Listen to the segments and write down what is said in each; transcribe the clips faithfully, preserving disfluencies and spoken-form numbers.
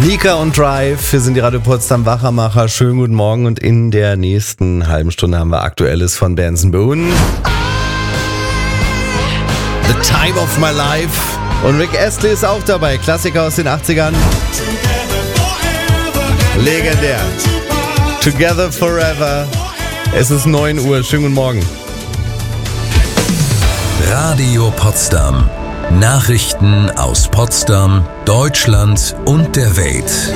Nika und Drive, wir sind die Radio Potsdam Wachermacher. Schönen guten Morgen und in der nächsten halben Stunde haben wir Aktuelles von Benson Boone. The Time of My Life. Und Rick Astley ist auch dabei, Klassiker aus den achtzigern. Legendär. Together Forever. Es ist neun Uhr, schönen guten Morgen. Radio Potsdam. Nachrichten aus Potsdam, Deutschland und der Welt.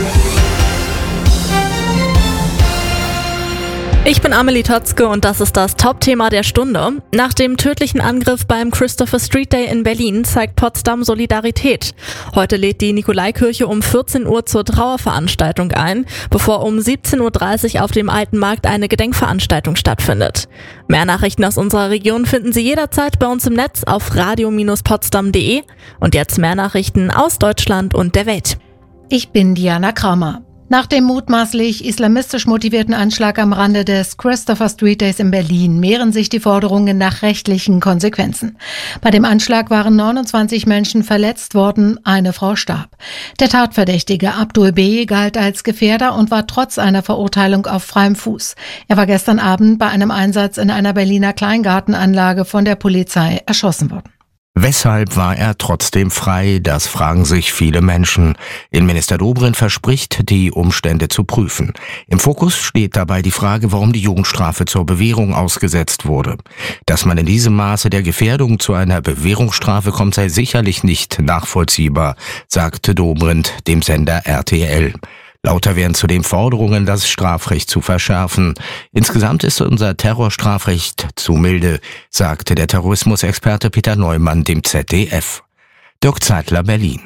Ich bin Amelie Totzke und das ist das Top-Thema der Stunde. Nach dem tödlichen Angriff beim Christopher Street Day in Berlin zeigt Potsdam Solidarität. Heute lädt die Nikolaikirche um vierzehn Uhr zur Trauerveranstaltung ein, bevor um siebzehn Uhr dreißig auf dem Alten Markt eine Gedenkveranstaltung stattfindet. Mehr Nachrichten aus unserer Region finden Sie jederzeit bei uns im Netz auf radio Bindestrich potsdam punkt de. Und jetzt mehr Nachrichten aus Deutschland und der Welt. Ich bin Diana Kramer. Nach dem mutmaßlich islamistisch motivierten Anschlag am Rande des Christopher Street Days in Berlin mehren sich die Forderungen nach rechtlichen Konsequenzen. Bei dem Anschlag waren neunundzwanzig Menschen verletzt worden, eine Frau starb. Der Tatverdächtige Abdul B. galt als Gefährder und war trotz einer Verurteilung auf freiem Fuß. Er war gestern Abend bei einem Einsatz in einer Berliner Kleingartenanlage von der Polizei erschossen worden. Weshalb war er trotzdem frei? Das fragen sich viele Menschen. Innenminister Dobrindt verspricht, die Umstände zu prüfen. Im Fokus steht dabei die Frage, warum die Jugendstrafe zur Bewährung ausgesetzt wurde. Dass man in diesem Maße der Gefährdung zu einer Bewährungsstrafe kommt, sei sicherlich nicht nachvollziehbar, sagte Dobrindt dem Sender R T L. Lauter werden zudem Forderungen, das Strafrecht zu verschärfen. Insgesamt ist unser Terrorstrafrecht zu milde, sagte der Terrorismusexperte Peter Neumann dem Z D F. Dirk Zeitler, Berlin.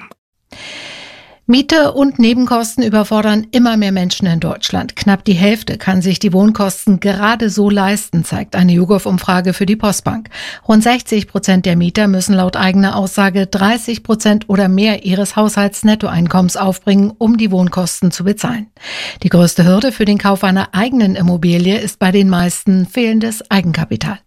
Miete und Nebenkosten überfordern immer mehr Menschen in Deutschland. Knapp die Hälfte kann sich die Wohnkosten gerade so leisten, zeigt eine YouGov-Umfrage für die Postbank. Rund sechzig Prozent der Mieter müssen laut eigener Aussage dreißig Prozent oder mehr ihres Haushaltsnettoeinkommens aufbringen, um die Wohnkosten zu bezahlen. Die größte Hürde für den Kauf einer eigenen Immobilie ist bei den meisten fehlendes Eigenkapital.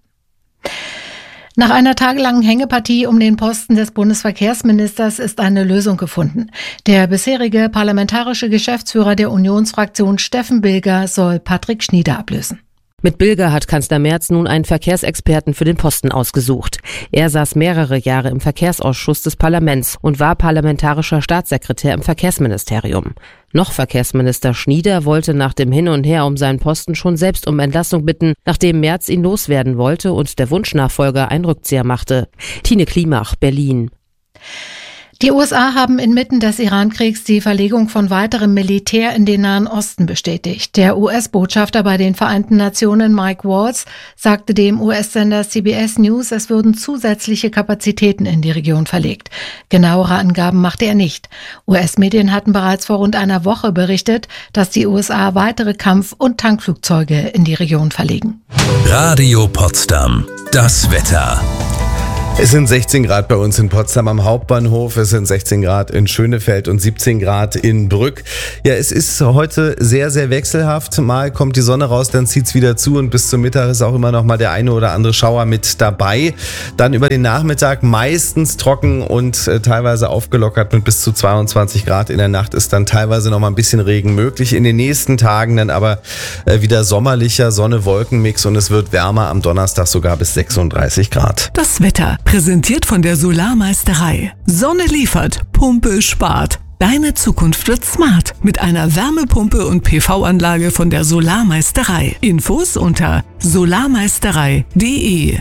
Nach einer tagelangen Hängepartie um den Posten des Bundesverkehrsministers ist eine Lösung gefunden. Der bisherige parlamentarische Geschäftsführer der Unionsfraktion Steffen Bilger soll Patrick Schnieder ablösen. Mit Bilger hat Kanzler Merz nun einen Verkehrsexperten für den Posten ausgesucht. Er saß mehrere Jahre im Verkehrsausschuss des Parlaments und war parlamentarischer Staatssekretär im Verkehrsministerium. Noch Verkehrsminister Schnieder wollte nach dem Hin und Her um seinen Posten schon selbst um Entlassung bitten, nachdem Merz ihn loswerden wollte und der Wunschnachfolger einen Rückzieher machte. Tine Klimach, Berlin. Die U S A haben inmitten des Iran-Kriegs die Verlegung von weiterem Militär in den Nahen Osten bestätigt. Der U S-Botschafter bei den Vereinten Nationen, Mike Waltz, sagte dem U S-Sender C B S News, es würden zusätzliche Kapazitäten in die Region verlegt. Genauere Angaben machte er nicht. U S-Medien hatten bereits vor rund einer Woche berichtet, dass die U S A weitere Kampf- und Tankflugzeuge in die Region verlegen. Radio Potsdam. Das Wetter. Es sind sechzehn Grad bei uns in Potsdam am Hauptbahnhof, es sind sechzehn Grad in Schönefeld und siebzehn Grad in Brück. Ja, es ist heute sehr, sehr wechselhaft. Mal kommt die Sonne raus, dann zieht's wieder zu und bis zum Mittag ist auch immer noch mal der eine oder andere Schauer mit dabei. Dann über den Nachmittag meistens trocken und äh, teilweise aufgelockert mit bis zu zweiundzwanzig Grad. In der Nacht ist dann teilweise noch mal ein bisschen Regen möglich. In den nächsten Tagen dann aber äh, wieder sommerlicher Sonne-Wolken-Mix und es wird wärmer, am Donnerstag sogar bis sechsunddreißig Grad. Das Wetter. Präsentiert von der Solarmeisterei. Sonne liefert, Pumpe spart. Deine Zukunft wird smart mit einer Wärmepumpe und P V-Anlage von der Solarmeisterei. Infos unter solarmeisterei punkt de.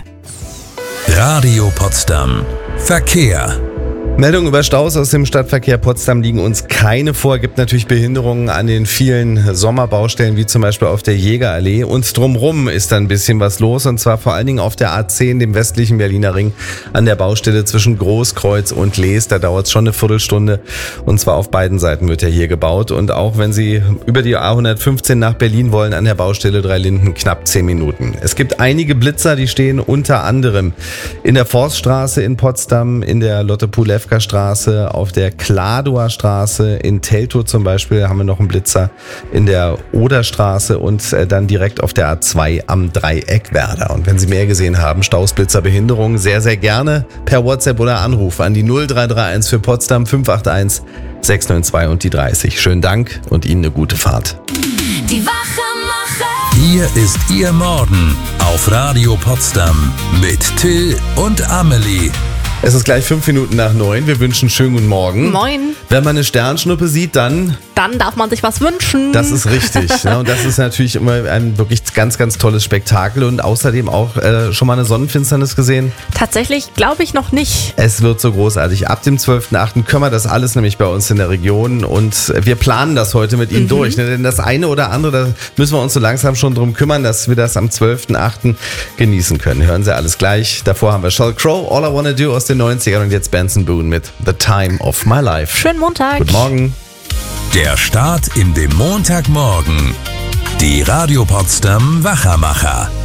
Radio Potsdam. Verkehr. Meldungen über Staus aus dem Stadtverkehr Potsdam liegen uns keine vor. Gibt natürlich Behinderungen an den vielen Sommerbaustellen, wie zum Beispiel auf der Jägerallee. Und drumrum ist da ein bisschen was los. Und zwar vor allen Dingen auf der A zehn, dem westlichen Berliner Ring, an der Baustelle zwischen Großkreuz und Lees. Da dauert es schon eine Viertelstunde. Und zwar auf beiden Seiten wird ja hier gebaut. Und auch wenn Sie über die A hundertfünfzehn nach Berlin wollen, an der Baustelle Drei Linden knapp zehn Minuten. Es gibt einige Blitzer, die stehen unter anderem in der Forststraße in Potsdam, in der Lotte-Pouleff Kralewka-Straße, auf der Kladower Straße, in Teltow zum Beispiel haben wir noch einen Blitzer, in der Oderstraße und äh, dann direkt auf der A zwei am Dreieck Werder. Und wenn Sie mehr gesehen haben, Staus, Blitzer, Behinderung, sehr, sehr gerne per WhatsApp oder Anruf an die null drei drei eins für Potsdam fünf acht eins sechs neun zwei und die dreißig. Schönen Dank und Ihnen eine gute Fahrt. Die Wachemacher. Hier ist Ihr Morgen auf Radio Potsdam mit Till und Amelie. Es ist gleich fünf Minuten nach neun. Wir wünschen schönen guten Morgen. Moin. Wenn man eine Sternschnuppe sieht, dann... Dann darf man sich was wünschen. Das ist richtig. Ne? Und das ist natürlich immer ein wirklich ganz, ganz tolles Spektakel. Und außerdem auch äh, schon mal eine Sonnenfinsternis gesehen? Tatsächlich glaube ich noch nicht. Es wird so großartig. Ab dem zwölften achten können wir das alles nämlich bei uns in der Region. Und wir planen das heute mit Ihnen mhm. durch. Ne? Denn das eine oder andere, da müssen wir uns so langsam schon drum kümmern, dass wir das am zwölften achten genießen können. Hören Sie alles gleich. Davor haben wir Sheryl Crow, All I Wanna Do aus den neunzigern und jetzt Benson Boone mit The Time of My Life. Schönen Montag. Guten Morgen. Der Start in den Montagmorgen. Die Radio Potsdam Wachamacher.